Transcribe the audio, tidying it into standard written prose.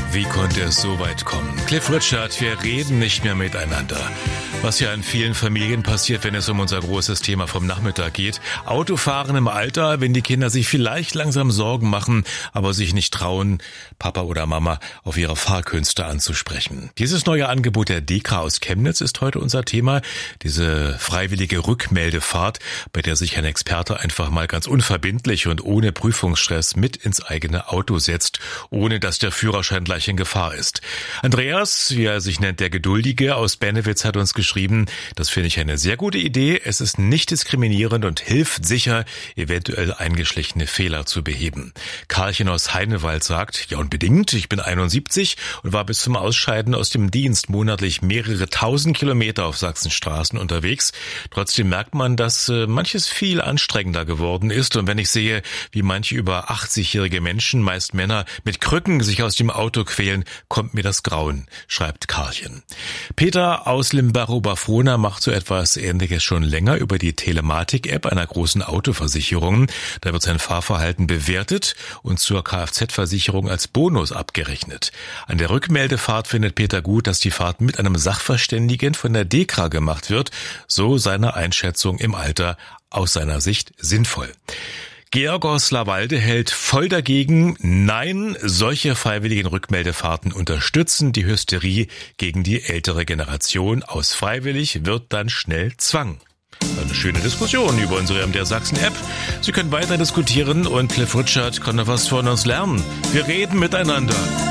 Wie konnte es so weit kommen? Cliff Richard, wir reden nicht mehr miteinander. Was ja in vielen Familien passiert, wenn es um unser großes Thema vom Nachmittag geht. Autofahren im Alter, wenn die Kinder sich vielleicht langsam Sorgen machen, aber sich nicht trauen, Papa oder Mama auf ihre Fahrkünste anzusprechen. Dieses neue Angebot der DEKRA aus Chemnitz ist heute unser Thema. Diese freiwillige Rückmeldefahrt, bei der sich ein Experte einfach mal ganz unverbindlich und ohne Prüfungsstress mit ins eigene Auto setzt, ohne dass der Führerschein gleich in Gefahr ist. Andreas, wie er sich nennt, der Geduldige aus Bennewitz, hat uns geschrieben, das finde ich eine sehr gute Idee. Es ist nicht diskriminierend und hilft sicher, eventuell eingeschlichene Fehler zu beheben. Karlchen aus Heinewald sagt, ja unbedingt, ich bin 71 und war bis zum Ausscheiden aus dem Dienst monatlich mehrere tausend Kilometer auf Sachsens Straßen unterwegs. Trotzdem merkt man, dass manches viel anstrengender geworden ist. Und wenn ich sehe, wie manche über 80-jährige Menschen, meist Männer, mit Krücken sich aus dem Auto quälen, kommt mir das Grauen, schreibt Karlchen. Peter aus Limbacher-Oberfrohna macht so etwas Ähnliches schon länger über die Telematik-App einer großen Autoversicherung. Da wird sein Fahrverhalten bewertet und zur Kfz-Versicherung als Bonus abgerechnet. An der Rückmeldefahrt findet Peter gut, dass die Fahrt mit einem Sachverständigen von der DEKRA gemacht wird, so seine Einschätzung im Alter aus seiner Sicht sinnvoll. Georg aus Lawalde hält voll dagegen. Nein, solche freiwilligen Rückmeldefahrten unterstützen die Hysterie gegen die ältere Generation. Aus freiwillig wird dann schnell Zwang. Eine schöne Diskussion über unsere MDR Sachsen-App. Sie können weiter diskutieren und Cliff Richard kann noch was von uns lernen. Wir reden miteinander.